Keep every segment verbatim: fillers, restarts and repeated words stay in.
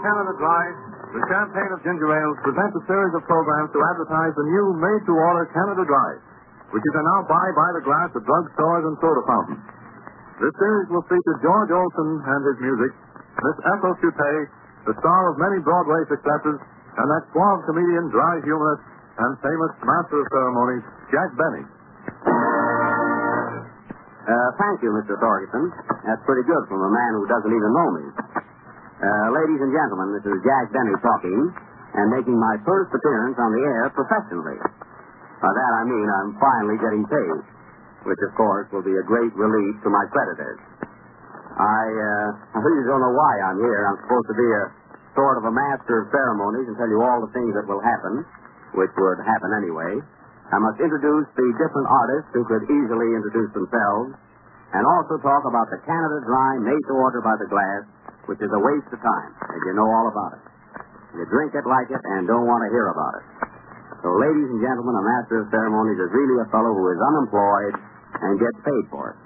Canada Dry, the champagne of ginger ales, presents a series of programs to advertise the new made-to-order Canada Dry, which you can now buy by the glass at drugstores and soda fountains. This series will feature George Olson and his music, Miss Ethel Supay, the star of many Broadway successes, and that suave comedian, dry humorist, and famous master of ceremonies, Jack Benny. Uh, thank you, Mister Thorgerson. That's pretty good from a man who doesn't even know me. Uh, ladies and gentlemen, this is Jack Benny talking, and making my first appearance on the air professionally. By that I mean I'm finally getting paid, which, of course, will be a great relief to my creditors. I, uh, I really don't know why I'm here. I'm supposed to be a sort of a master of ceremonies and tell you all the things that will happen, which would happen anyway. I must introduce the different artists who could easily introduce themselves, and also talk about the Canada Dry made to order by the glass, which is a waste of time, as you know all about it. You drink it, like it, and don't want to hear about it. So, ladies and gentlemen, a master of ceremonies is really a fellow who is unemployed and gets paid for it.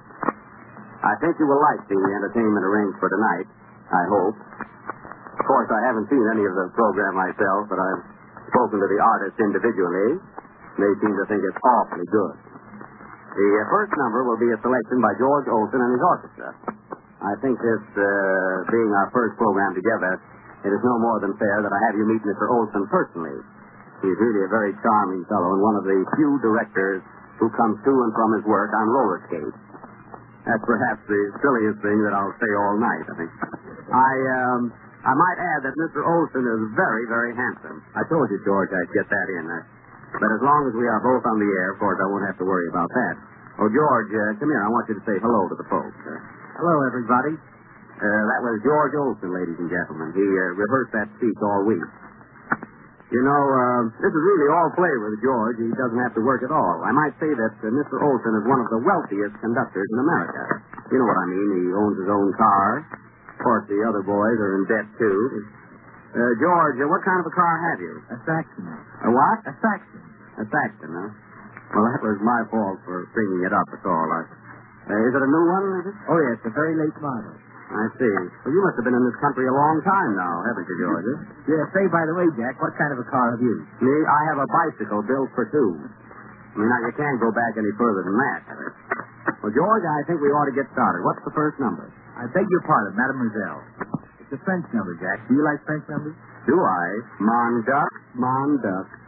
I think you will like the entertainment arranged for tonight, I hope. Of course, I haven't seen any of the program myself, but I've spoken to the artists individually. They seem to think it's awfully good. The uh, first number will be a selection by George Olson and his orchestra. I think this uh, being our first program together, it is no more than fair that I have you meet Mister Olson personally. He's really a very charming fellow and one of the few directors who comes to and from his work on roller skates. That's perhaps the silliest thing that I'll say all night, I think. I, um, I might add that Mister Olson is very, very handsome. I told you, George, I'd get that in. Uh, but as long as we are both on the air, of course, I won't have to worry about that. Oh, George, uh, come here. I want you to say hello to the folks. Uh, hello, everybody. Uh, that was George Olson, ladies and gentlemen. He uh, rehearsed that speech all week. You know, uh, this is really all play with George. He doesn't have to work at all. I might say that uh, Mister Olson is one of the wealthiest conductors in America. You know what I mean. He owns his own car. Of course, the other boys are in debt, too. Uh, George, uh, what kind of a car have you? A Saxon. A what? A Saxon. A Saxon, huh? Well, that was my fault for bringing it up, that's all. I, uh, is it a new one, is it? Oh, yes, a very late model. I see. Well, you must have been in this country a long time now, haven't you, George? Yeah, say, by the way, Jack, what kind of a car have you? Me? I have a bicycle built for two. I mean, now, you can't go back any further than that. Well, George, I think we ought to get started. What's the first number? I beg your pardon, Mademoiselle. It's a French number, Jack. Do you like French numbers? Do I? Mon duck, mon duck.